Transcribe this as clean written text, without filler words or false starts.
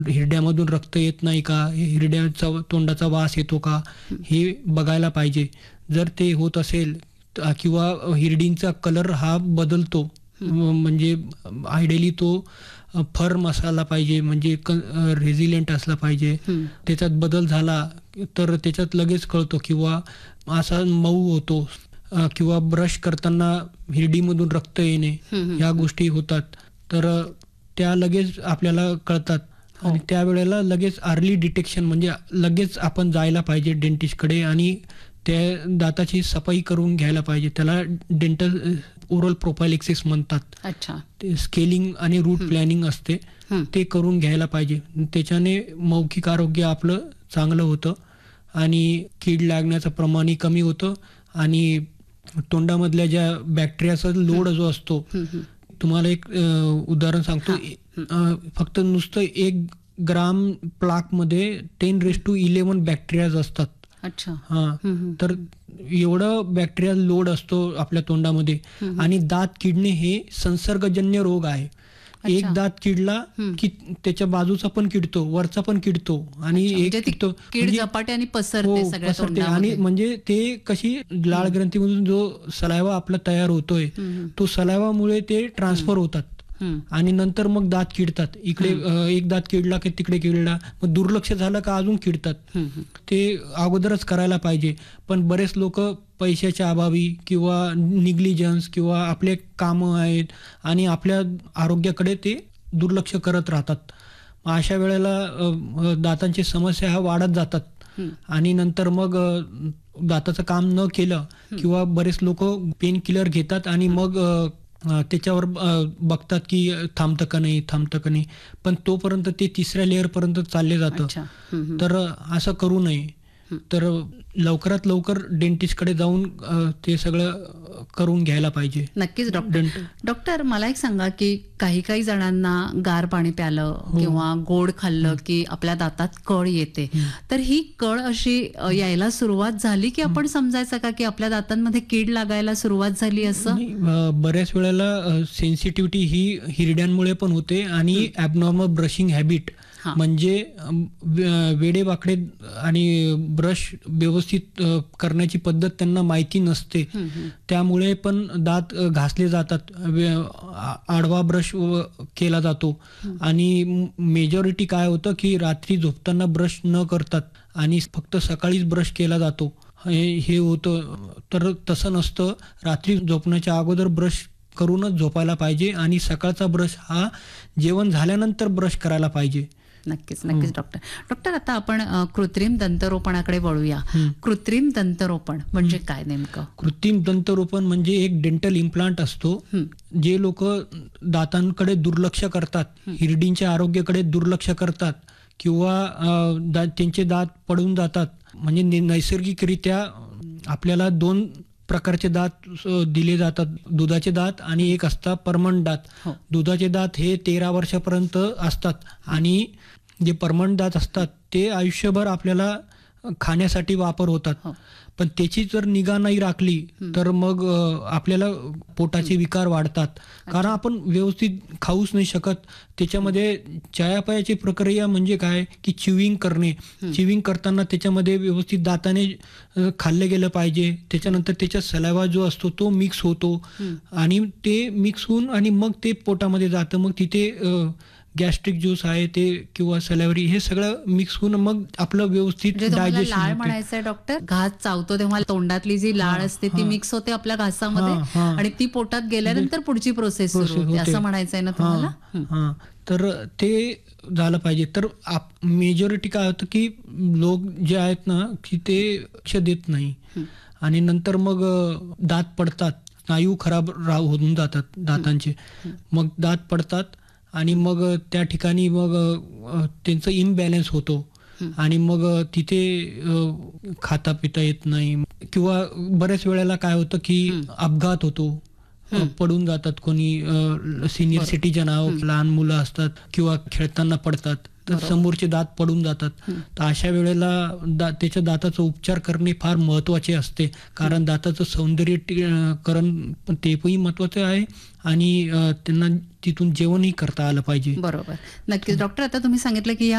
हिरड्यामधून रक्त येत नाही का, हिरड्याचा तोंडाचा वास येतो का, हे बघायला पाहिजे. जर ते होत असेल किंवा हिरडींचा कलर हा बदलतो, म्हणजे आयडियली तो फर्म असायला पाहिजे, म्हणजे रेझिलियंट असला पाहिजे. त्याच्यात बदल झाला तर त्याच्यात लगेच कळतो, किंवा असा मऊ होतो, किंवा ब्रश करताना हिरडीमधून रक्त येणे, ह्या गोष्टी होतात. तर त्या लगेच आपल्याला कळतात. आणि त्यावेळेला लगेच अर्ली डिटेक्शन, म्हणजे लगेच आपण जायला पाहिजे डेंटिस्टकडे आणि त्या दाताची सफाई करून घ्यायला पाहिजे. त्याला डेंटल ओरल प्रोफायलेक्सिस म्हणतात. अच्छा. ते स्केलिंग आणि रूट प्लॅनिंग असते, ते करून घ्यायला पाहिजे. त्याच्याने मौखिक आरोग्य आपलं चांगलं होतं आणि कीड लागण्याचं प्रमाणही कमी होतं. आणि तोंडामधल्या ज्या बॅक्टेरियाचा लोड जो असतो, तुम्हाला एक उदाहरण सांगतो. फक्त नुसतं 1 ग्राम प्लाकमध्ये 10⁻11 बॅक्टेरियाज असतात. अच्छा. तर एवढं बॅक्टेरियल लोड असतो आपल्या तोंडामध्ये. आणि दात किडणे हे संसर्गजन्य रोग आहे. एक दात किडला की त्याच्या बाजूचा पण किडतो, वरचा पण किडतो, आणि एक किडतो, कीड झपाट्याने पसरते सगळ्या तोंडामध्ये. आणि म्हणजे ते कशी लाळ ग्रंथीमधून जो सलायवा आपला तयार होतोय, तो सलायवामुळे ते ट्रान्सफर होतात आणि नंतर मग दात किडतात. इकडे एक दात किडला की तिकडे किडला, मग दुर्लक्ष झालं का अजून किडतात. ते अगोदरच करायला पाहिजे. पण बरेच लोक पैशाच्या अभावी किंवा निग्लिजन्स किंवा आपले कामं आहेत आणि आपल्या आरोग्याकडे ते दुर्लक्ष करत राहतात. अशा वेळेला दातांची समस्या ह्या वाढत जातात. आणि नंतर मग दाताचं काम न केलं किंवा बरेच लोक पेन किलर घेतात आणि मग त्याच्यावर बघतात की थांबतं का नाही, पण तोपर्यंत ते 3ऱ्या लेअरपर्यंत चालले जातं. तर असं करू नये. तर लवकरात लवकर डेंटिस्टकडे जाऊन ते सगळं करून घ्यायला पाहिजे. नक्कीच डॉक्टर, मला एक सांगा की काही जणांना गार पाणी प्यालं किंवा गोड खाल्लं की आपल्या दातात कळ येते. तर ही कळ अशी यायला सुरुवात झाली की आपण समजायचं का की आपल्या दातांमध्ये कीड लागायला सुरुवात झाली असं? बऱ्याच वेळेला सेन्सिटिव्हिटी ही हिरड्यांमुळे पण होते आणि ॲबनॉर्मल ब्रशिंग हॅबिट, म्हणजे वेडेवाकडे आणि ब्रश व्यवस्थित करण्याची पद्धत त्यांना माहिती नसते. त्यामुळे पण दात घासले जातात, आडवा ब्रश केला जातो. आणि मेजॉरिटी काय होतं की रात्री झोपताना ब्रश न करतात आणि फक्त सकाळीच ब्रश केला जातो, हे होतं. तर तसं नसतं. रात्री झोपण्याच्या अगोदर ब्रश करूनच झोपायला पाहिजे आणि सकाळचा ब्रश हा जेवण झाल्यानंतर ब्रश करायला पाहिजे. नक्कीच डॉक्टर, आता आपण कृत्रिम दंतरोपणाकडे वळूया. कृत्रिम दंतरोपण म्हणजे काय नेमकं? कृत्रिम दंतरोपण म्हणजे एक डेंटल इम्प्लांट असतो. जे लोक दातांकडे दुर्लक्ष करतात, हिरडींच्या आरोग्याकडे दुर्लक्ष करतात किंवा त्यांचे दात पडून जातात, म्हणजे नैसर्गिकरित्या आपल्याला 2 प्रकारचे दात दिले जातात, दुधाचे दात आणि एक असतात परमनंट दात. दुधाचे दात हे 13 वर्षापर्यंत असतात आणि जे परमनंट दात असतात ते आयुष्यभर आपल्याला खाण्यासाठी वापर होतात. पण त्याची जर निगा नाही राखली तर मग आपल्याला पोटाचे विकार वाढतात, कारण आपण व्यवस्थित खाऊच नाही शकत. त्याच्यामध्ये चयापयाची प्रक्रिया म्हणजे काय की च्युइंग करणे. च्युइंग करताना त्याच्यामध्ये व्यवस्थित दाताने खाल्लं गेलं पाहिजे. त्याच्यानंतर त्याचा सलाइवा जो असतो तो मिक्स होतो आणि ते मिक्स होऊन आणि मग ते पोटामध्ये जातं. मग तिथे गॅस्ट्रिक ज्यूस आहे ते किंवा सलायवरी हे सगळं मिक्स होऊन मग आपलं व्यवस्थित डायजेशन लाळ म्हणायचंय डॉक्टर. घास चावतो तेव्हा तोंडातली जी लाळ असते ती मिक्स होते आपल्या घासामध्ये आणि ती पोटात गेल्यानंतर पुढची प्रोसेस सुरू होते असं म्हणायचंय ना तुम्हाला? तर ते झालं पाहिजे. तर मेजॉरिटी काय होतं की लोक जे आहेत ना की ते लक्ष देत नाही आणि नंतर मग दात पडतात, स्नायू खराब होऊन जातात दातांचे, मग दात पडतात आणि मग त्या ठिकाणी मग त्यांचं इम्बॅलन्स होतो आणि मग तिथे खाता पिता येत नाही किंवा बऱ्याच वेळेला काय होतं की अपघात होतो, पडून जातात. कोणी सिनियर सिटीजन लहान मुलं असतात किंवा खेळताना पडतात. तर समोरचे दात पडून जातात. तर अशा वेळेला त्याच्या दाताचा उपचार करणे फार महत्वाचे असते, कारण दाताचं सौंदर्यीकरण तेही महत्वाचं आहे आणि त्यांना तिथून जेवणही करता आलं पाहिजे. बरोबर. नक्कीच डॉक्टर, आता तुम्ही सांगितलं की